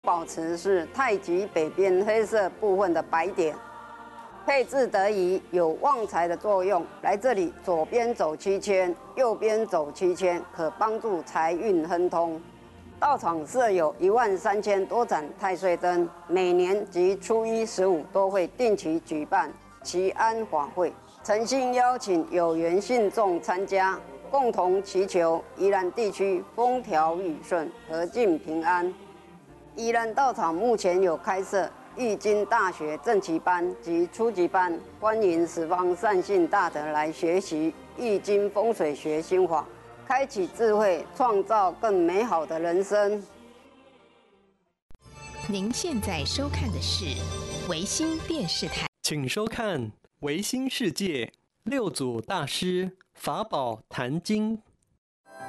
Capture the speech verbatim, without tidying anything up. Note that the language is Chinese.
宝池是太极北边黑色部分的白点，配置得宜，有旺财的作用。来这里，左边走七圈，右边走七圈，可帮助财运亨通。道场设有一万三千多盏太岁灯，每年及初一、十五都会定期举办祈安法会，诚心邀请有缘信众参加，共同祈求宜兰地区风调雨顺、和敬平安。宜兰道场目前有开设易经大学正期班及初级班，欢迎十方善信大德来学习易经风水学心法，开启智慧，创造更美好的人生。 您现在收看的是维新电视台， 请收看维新世界六祖大师法宝坛经。